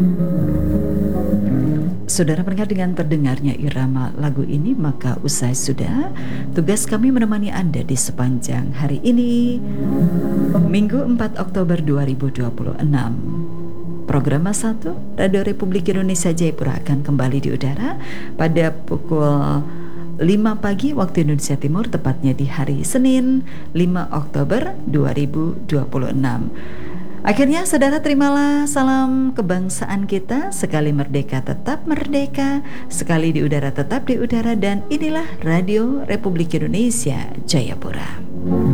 Saudara pendengar, dengan terdengarnya irama lagu ini maka usai sudah tugas kami menemani Anda di sepanjang hari ini, Minggu 4 Oktober 2026. Program Mas 1 Radio Republik Indonesia Jayapura akan kembali di udara pada pukul 5 pagi waktu Indonesia Timur, tepatnya di hari Senin 5 Oktober 2026. Akhirnya saudara, terimalah salam kebangsaan kita. Sekali merdeka tetap merdeka, sekali di udara tetap di udara. Dan inilah Radio Republik Indonesia Jayapura.